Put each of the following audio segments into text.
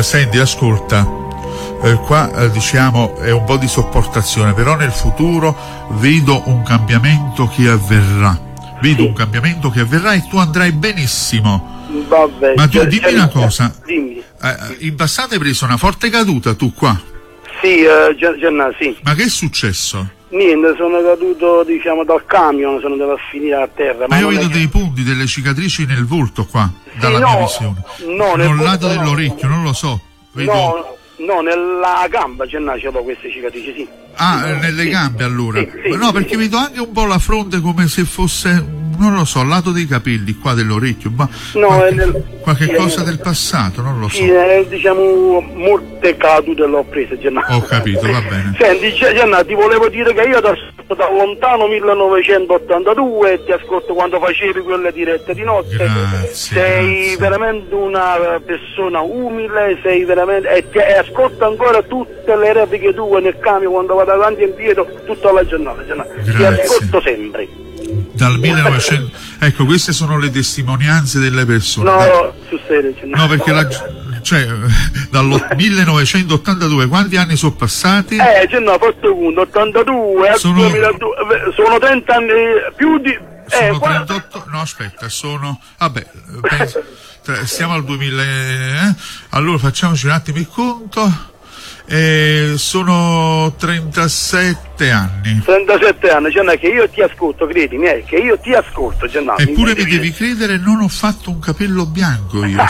Senti, ascolta, qua diciamo è un po' di sopportazione, però nel futuro vedo un cambiamento che avverrà. Un cambiamento che avverrà e tu andrai benissimo. Vabbè, ma tu dimmi una cosa. Dimmi. In passato hai preso una forte caduta tu qua? Sì, sì. Ma che è successo? Niente, sono caduto dicino dal camion, sono andato a finire a terra. Ma io vedo dei punti, delle cicatrici nel volto qua, dalla mia visione. No, nel lato dell'orecchio, non lo so. Vedo... No, nella gamba ce l'ho queste cicatrici, sì. Nelle gambe allora? Sì, no, perché vedo anche un po' la fronte come se fosse, non lo so, al lato dei capelli, qua dell'orecchio, ma qualche cosa del passato, non lo so. Sì, diciamo, molte cadute l'ho prese, Gennaro. Ho capito, va bene. Senti, Gennaro, ti volevo dire che io ti ascolto da lontano 1982 e ti ascolto quando facevi quelle dirette di notte. Sei veramente una persona umile, sei veramente... E ascolto ancora tutte le repliche tue nel camion quando vado avanti e indietro tutta la giornata. Ti ascolto sempre. Dal 1900, ecco, queste sono le testimonianze delle persone. No, su serio. No, perché dal 1982 quanti anni sono passati? Fatto conto, 82 al 2002, sono 30 anni più di... Sono 38, no aspetta, stiamo al 2000, allora facciamoci un attimo il conto. Sono 37 anni. 37 anni, Gianna, che io ti ascolto, credimi, che io ti ascolto, Gianna. Eppure mi devi credere, non ho fatto un capello bianco io,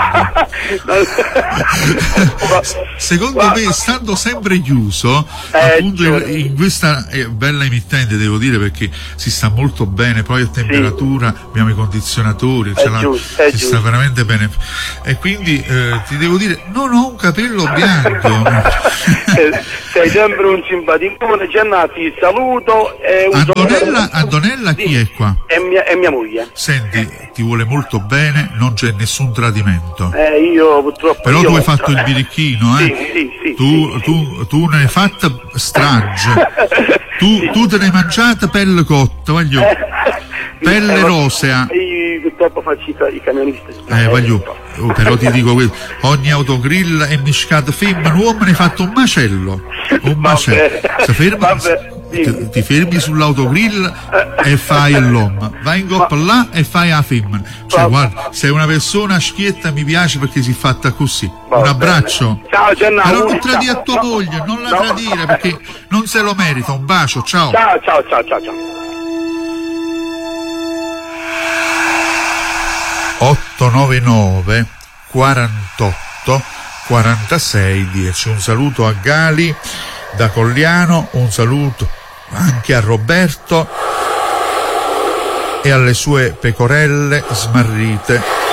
secondo me, stando sempre chiuso, appunto in questa bella emittente, devo dire, perché si sta molto bene, poi a temperatura, abbiamo i condizionatori, si sta veramente bene, e quindi ti devo dire, non ho un capello bianco. Sei sempre un simpaticone, Gianna, ti saluto. Antonella chi è qua? È mia moglie. Senti, ti vuole molto bene, non c'è nessun tradimento. Io purtroppo. Però tu hai fatto il birichino, Sì. Tu ne hai fatta strage. Tu te ne hai mangiata pelle cotta, voglio. Pelle rosea. Io purtroppo faccio i camionisti. Però ti dico questo, ogni autogrill è miscato femmina, uomo ne hai fatto un macello. Ti fermi sull'autogrill e fai l'uomo, vai in coppa là e fai la femmina. Cioè, guarda, sei una persona schietta, mi piace perché si è fatta così. Un abbraccio. Ciao Gennaro. Però non tradire a tua moglie, non la tradire perché non se lo merita. Un bacio, ciao. Ciao. 899 48 46 10. Un saluto a Gali da Cogliano, un saluto anche a Roberto e alle sue pecorelle smarrite